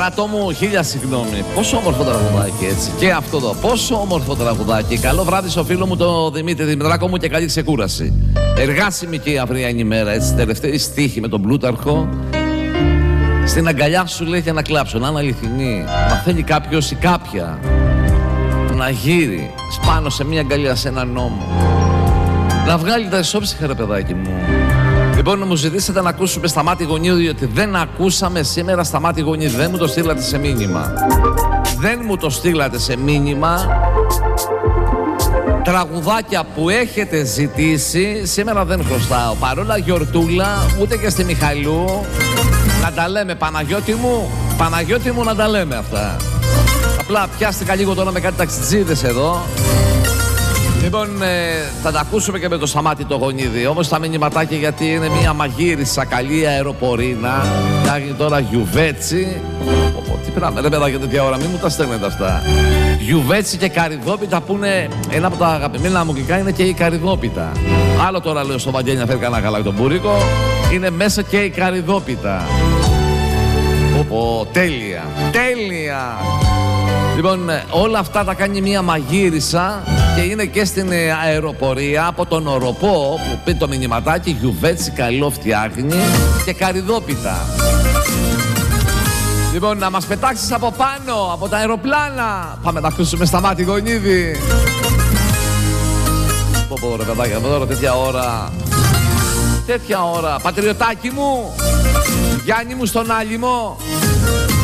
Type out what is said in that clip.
Στράτο μου, χίλια συγγνώμη. Πόσο όμορφο τραγουδάκι έτσι. Και αυτό εδώ, πόσο όμορφο τραγουδάκι. Καλό βράδυ στο φίλο μου το Δημήτρη Δημητράκο μου και καλή ξεκούραση. Εργάσιμη και η αυριανή μέρα, έτσι. Τελευταία στίχη με τον Πλούταρχο. Στην αγκαλιά σου λέει για να κλάψω. Να είναι αληθινή. Να θέλει κάποιος ή κάποια να γύρει σπάνω σε μια αγκαλιά σε έναν νόμο. Να βγάλει τα ισόψυχα, ρε παιδάκι μου. Λοιπόν, να μου ζητήσετε να ακούσουμε στα μάτι γονίδι, διότι δεν ακούσαμε σήμερα στα μάτι γονίδι. Δεν μου το στείλατε σε μήνυμα. Δεν μου το στείλατε σε μήνυμα. Τραγουδάκια που έχετε ζητήσει, σήμερα δεν χρωστάω. Παρόλα γιορτούλα, ούτε και στη Μιχαλού. Να τα λέμε, Παναγιώτη μου, να τα λέμε αυτά. Απλά πιάστηκα λίγο τώρα με κάτι ταξιτζίδες εδώ. Λοιπόν, θα τα ακούσουμε και με το Σταμάτη το γονίδι. Όμως τα μηνυματάκια, γιατί είναι μια μαγείρισα καλή αεροπορήνα. Φτιάχνει τώρα γιουβέτσι. Τι πράγμα, ρε παιδάκια, τέτοια ώρα, μην μου τα στέλνετε αυτά. Γιουβέτσι και καρυδόπιτα, που είναι ένα από τα αγαπημένα μου γλυκά, είναι και η καρυδόπιτα. Άλλο τώρα λέω στο Βαγγέλη να φέρει κανένα γαλάκι τον μπούρικο, είναι μέσα και η καρυδόπιτα. Τέλεια, τέλεια. Λοιπόν, όλα αυτά τα κάνει μια μαγείρισα και είναι και στην αεροπορία από τον οροπό που πει το μηνυματάκι, γιουβέτσι καλό φτιάχνει και καρυδόπιτα. Λοιπόν, να μας πετάξεις από πάνω, από τα αεροπλάνα. Πάμε να ακούσουμε Σταμάτη γονίδι. Πω ρε παιδάκια, τώρα τέτοια ώρα. Πατριωτάκι μου, Γιάννη μου στον άλυμο.